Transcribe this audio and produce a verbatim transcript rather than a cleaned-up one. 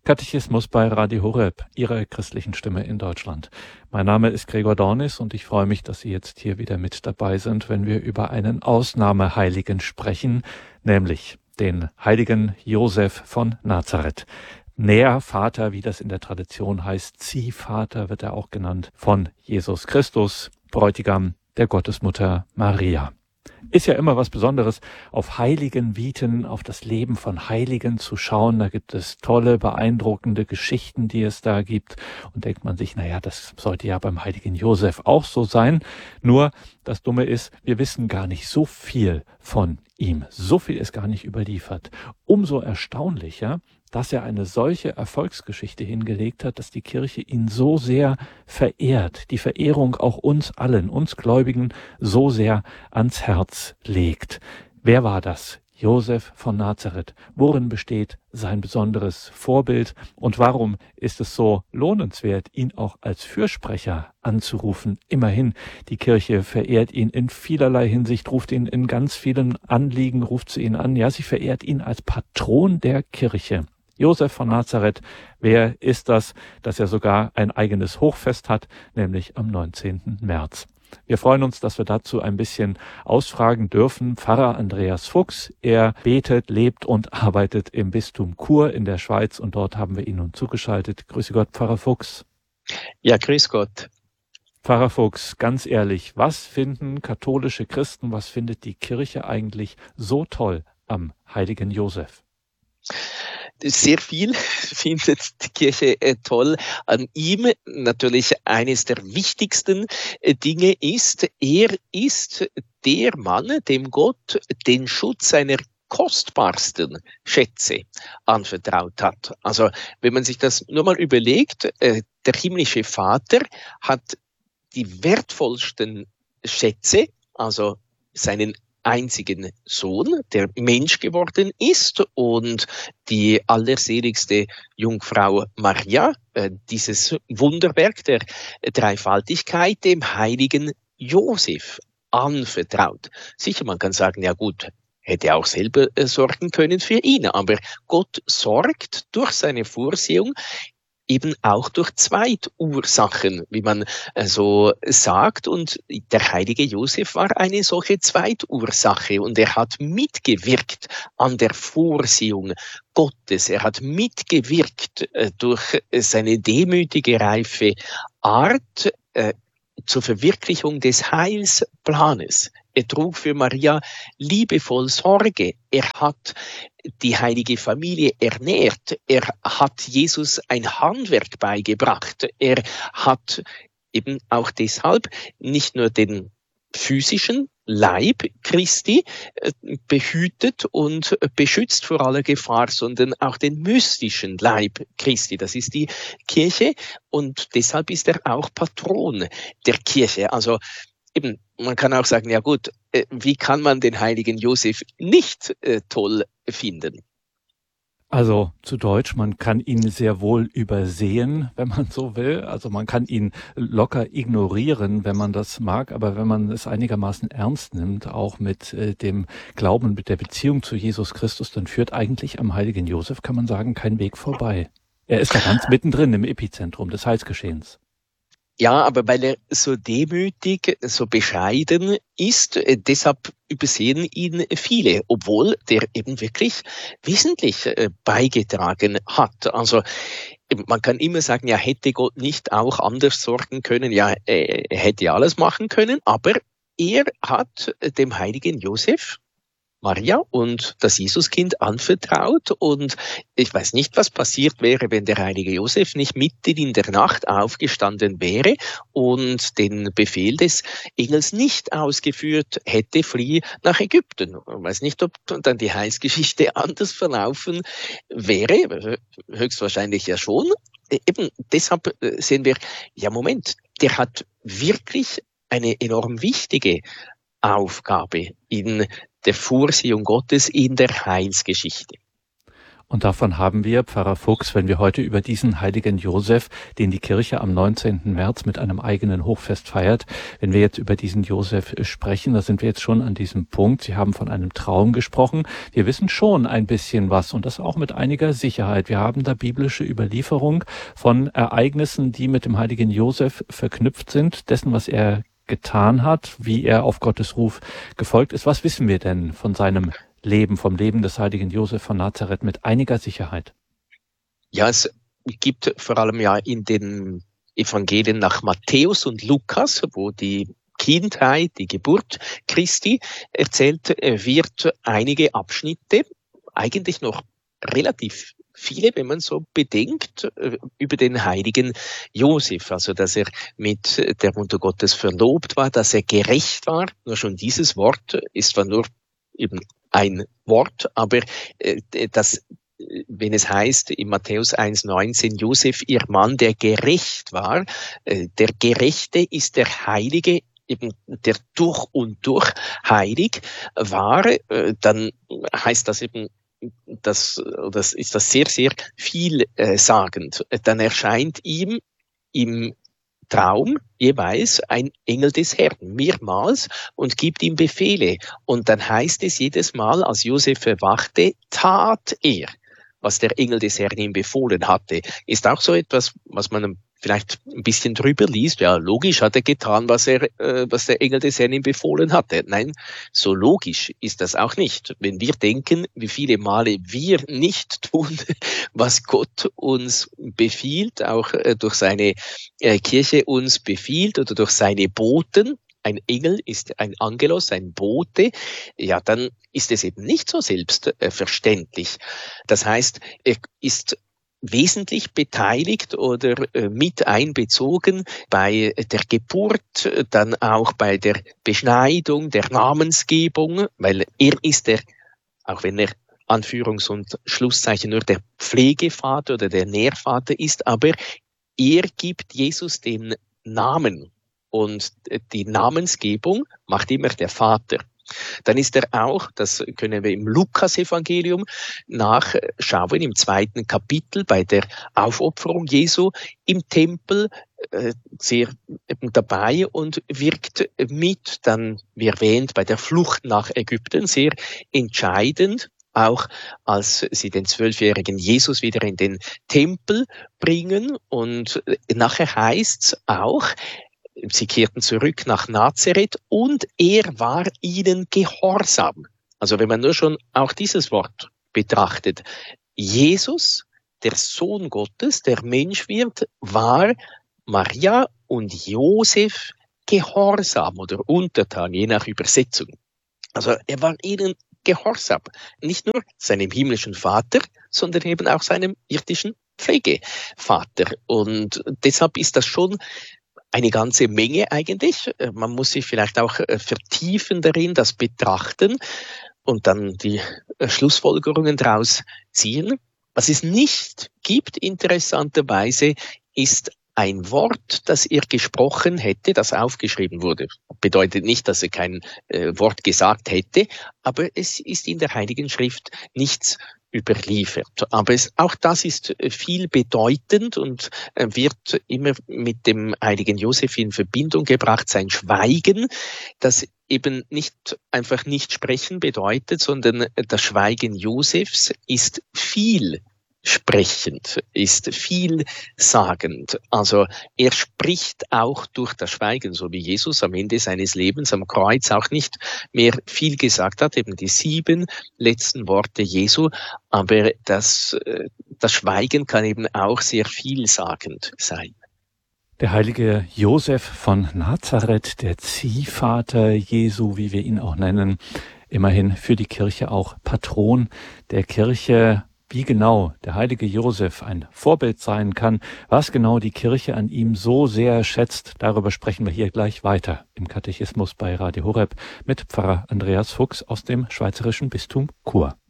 Katechismus bei Radio Horeb, Ihrer christlichen Stimme in Deutschland. Mein Name ist Gregor Dornis und ich freue mich, dass Sie jetzt hier wieder mit dabei sind, wenn wir über einen Ausnahmeheiligen sprechen, nämlich den heiligen Josef von Nazareth. Nährvater, wie das in der Tradition heißt, Ziehvater wird er auch genannt, von Jesus Christus, Bräutigam der Gottesmutter Maria. Ist ja immer was Besonderes, auf heiligen Viten, auf das Leben von Heiligen zu schauen. Da gibt es tolle, beeindruckende Geschichten, die es da gibt. Und denkt man sich, naja, das sollte ja beim heiligen Josef auch so sein. Nur das Dumme ist, wir wissen gar nicht so viel von ihm. So viel ist gar nicht überliefert. Umso erstaunlicher, dass er eine solche Erfolgsgeschichte hingelegt hat, dass die Kirche ihn so sehr verehrt, die Verehrung auch uns allen, uns Gläubigen, so sehr ans Herz legt. Wer war das? Josef von Nazareth. Worin besteht sein besonderes Vorbild und warum ist es so lohnenswert, ihn auch als Fürsprecher anzurufen? Immerhin, die Kirche verehrt ihn in vielerlei Hinsicht, ruft ihn in ganz vielen Anliegen, ruft sie ihn an. Ja, sie verehrt ihn als Patron der Kirche. Josef von Nazareth, wer ist das, dass er sogar ein eigenes Hochfest hat, nämlich am neunzehnten März. Wir freuen uns, dass wir dazu ein bisschen ausfragen dürfen. Pfarrer Andreas Fuchs, er betet, lebt und arbeitet im Bistum Chur in der Schweiz und dort haben wir ihn nun zugeschaltet. Grüße Gott, Pfarrer Fuchs. Ja, grüß Gott. Pfarrer Fuchs, ganz ehrlich, was finden katholische Christen, was findet die Kirche eigentlich so toll am heiligen Josef? Sehr viel findet die Kirche äh, toll an ihm. Natürlich eines der wichtigsten äh, Dinge ist, er ist der Mann, dem Gott den Schutz seiner kostbarsten Schätze anvertraut hat. Also wenn man sich das nur mal überlegt, äh, der himmlische Vater hat die wertvollsten Schätze, also seinen einzigen Sohn, der Mensch geworden ist, und die allerseligste Jungfrau Maria, äh, dieses Wunderwerk der Dreifaltigkeit, dem heiligen Josef anvertraut. Sicher, man kann sagen, ja gut, hätte auch selber äh, sorgen können für ihn, aber Gott sorgt durch seine Vorsehung eben auch durch Zweitursachen, wie man äh, so sagt. Und der heilige Josef war eine solche Zweitursache und er hat mitgewirkt an der Vorsehung Gottes. Er hat mitgewirkt äh, durch seine demütige, reife Art äh, zur Verwirklichung des Heilsplanes. Er trug für Maria liebevoll Sorge. Er hat die heilige Familie ernährt. Er hat Jesus ein Handwerk beigebracht. Er hat eben auch deshalb nicht nur den physischen Leib Christi behütet und beschützt vor aller Gefahr, sondern auch den mystischen Leib Christi. Das ist die Kirche und deshalb ist er auch Patron der Kirche. Also eben, man kann auch sagen, ja gut, wie kann man den heiligen Josef nicht äh, toll finden? Also zu Deutsch, man kann ihn sehr wohl übersehen, wenn man so will. Also man kann ihn locker ignorieren, wenn man das mag. Aber wenn man es einigermaßen ernst nimmt, auch mit äh, dem Glauben, mit der Beziehung zu Jesus Christus, dann führt eigentlich am heiligen Josef, kann man sagen, kein Weg vorbei. Er ist da ganz mittendrin im Epizentrum des Heilsgeschehens. Ja, aber weil er so demütig, so bescheiden ist, äh, deshalb übersehen ihn viele, obwohl der eben wirklich wesentlich äh, beigetragen hat. Also man kann immer sagen, ja, hätte Gott nicht auch anders sorgen können? Ja, er hätte alles machen können, aber er hat dem heiligen Josef Maria und das Jesuskind anvertraut und ich weiß nicht, was passiert wäre, wenn der heilige Josef nicht mitten in der Nacht aufgestanden wäre und den Befehl des Engels nicht ausgeführt hätte, flieh nach Ägypten. Ich weiß nicht, ob dann die Heilsgeschichte anders verlaufen wäre, höchstwahrscheinlich ja schon. Eben deshalb sehen wir, ja Moment, der hat wirklich eine enorm wichtige Aufgabe in der Vorsehung Gottes in der Heilsgeschichte. Und davon haben wir, Pfarrer Fuchs, wenn wir heute über diesen heiligen Josef, den die Kirche am neunzehnten März mit einem eigenen Hochfest feiert, wenn wir jetzt über diesen Josef sprechen, da sind wir jetzt schon an diesem Punkt. Sie haben von einem Traum gesprochen. Wir wissen schon ein bisschen was und das auch mit einiger Sicherheit. Wir haben da biblische Überlieferung von Ereignissen, die mit dem heiligen Josef verknüpft sind, dessen, was er getan hat, wie er auf Gottes Ruf gefolgt ist. Was wissen wir denn von seinem Leben, vom Leben des heiligen Josef von Nazareth mit einiger Sicherheit? Ja, es gibt vor allem ja in den Evangelien nach Matthäus und Lukas, wo die Kindheit, die Geburt Christi erzählt wird, einige Abschnitte, eigentlich noch relativ viele, wenn man so bedenkt, über den heiligen Josef, also dass er mit der Mutter Gottes verlobt war, dass er gerecht war. Nur schon dieses Wort ist zwar nur eben ein Wort, aber äh, das, wenn es heißt in Matthäus eins neunzehn, Josef, ihr Mann, der gerecht war, äh, der Gerechte ist der Heilige, eben der durch und durch heilig war, äh, dann heißt das eben, das, das ist das sehr, sehr vielsagend. Dann erscheint ihm im Traum jeweils ein Engel des Herrn, mehrmals, und gibt ihm Befehle. Und dann heißt es jedes Mal, als Josef erwachte, tat er, was der Engel des Herrn ihm befohlen hatte. Ist auch so etwas, was man vielleicht ein bisschen drüber liest. Ja, logisch hat er getan, was er, äh, was der Engel des Herrn ihm befohlen hatte. Nein, so logisch ist das auch nicht. Wenn wir denken, wie viele Male wir nicht tun, was Gott uns befiehlt, auch äh, durch seine äh, Kirche uns befiehlt oder durch seine Boten. Ein Engel ist ein Angelos, ein Bote, ja, dann ist es eben nicht so selbstverständlich. Das heißt, er ist wesentlich beteiligt oder äh, mit einbezogen bei der Geburt, dann auch bei der Beschneidung, der Namensgebung, weil er ist der, auch wenn er Anführungs- und Schlusszeichen nur der Pflegevater oder der Nährvater ist, aber er gibt Jesus den Namen und die Namensgebung macht immer der Vater. Dann ist er auch, das können wir im Lukas-Evangelium nachschauen, im zweiten Kapitel bei der Aufopferung Jesu im Tempel äh, sehr eben dabei und wirkt mit, dann wie erwähnt bei der Flucht nach Ägypten sehr entscheidend, auch als sie den zwölfjährigen Jesus wieder in den Tempel bringen. Und nachher heißt's auch, sie kehrten zurück nach Nazareth und er war ihnen gehorsam. Also wenn man nur schon auch dieses Wort betrachtet. Jesus, der Sohn Gottes, der Mensch wird, war Maria und Josef gehorsam oder untertan, je nach Übersetzung. Also er war ihnen gehorsam. Nicht nur seinem himmlischen Vater, sondern eben auch seinem irdischen Pflegevater. Und deshalb ist das schon eine ganze Menge eigentlich. Man muss sich vielleicht auch vertiefen darin, das betrachten und dann die Schlussfolgerungen daraus ziehen. Was es nicht gibt, interessanterweise, ist ein Wort, das er gesprochen hätte, das aufgeschrieben wurde. Bedeutet nicht, dass er kein äh, Wort gesagt hätte, aber es ist in der Heiligen Schrift nichts überliefert. Aber es, auch das ist viel bedeutend und äh, wird immer mit dem heiligen Josef in Verbindung gebracht, sein Schweigen, das eben nicht einfach nicht sprechen bedeutet, sondern das Schweigen Josefs ist viel sprechend, ist vielsagend. Also er spricht auch durch das Schweigen, so wie Jesus am Ende seines Lebens am Kreuz auch nicht mehr viel gesagt hat, eben die sieben letzten Worte Jesu, aber das, das Schweigen kann eben auch sehr vielsagend sein. Der heilige Josef von Nazareth, der Ziehvater Jesu, wie wir ihn auch nennen, immerhin für die Kirche auch Patron der Kirche. Wie genau der heilige Josef ein Vorbild sein kann, was genau die Kirche an ihm so sehr schätzt, darüber sprechen wir hier gleich weiter im Katechismus bei Radio Horeb mit Pfarrer Andreas Fuchs aus dem schweizerischen Bistum Chur.